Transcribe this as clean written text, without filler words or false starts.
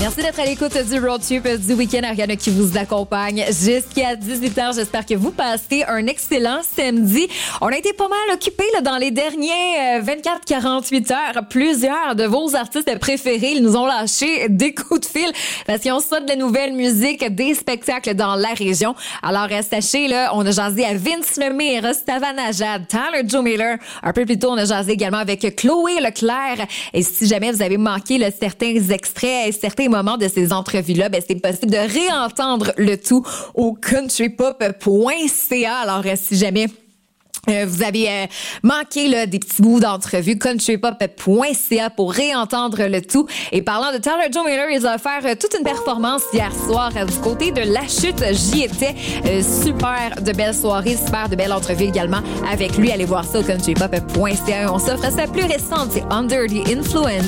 Merci d'être à l'écoute du Road Trip du week-end. Ariane qui vous accompagne jusqu'à 18h. J'espère que vous passez un excellent samedi. On a été pas mal occupés là, dans les derniers 24-48 heures. Plusieurs de vos artistes préférés ils nous ont lâché des coups de fil parce qu'ils ont ça de la nouvelle musique, des spectacles dans la région. Alors, sachez, là, on a jasé à Vince Lemire, Stavana Jad, Tyler Joe Miller. Un peu plus tôt, on a jasé également avec Chloé Leclerc. Et si jamais vous avez manqué là, certains extraits et certains moments de ces entrevues-là, ben, c'est possible de réentendre le tout au countrypop.ca. Alors, si jamais vous avez manqué là, des petits bouts d'entrevue, countrypop.ca pour réentendre le tout. Et parlant de Tyler Joe Miller, il a offert toute une performance hier soir du côté de La Chute. J'y étais. Super de belles soirées, super de belles entrevues également avec lui. Allez voir ça au countrypop.ca. On s'offre sa plus récente, c'est Under the Influence.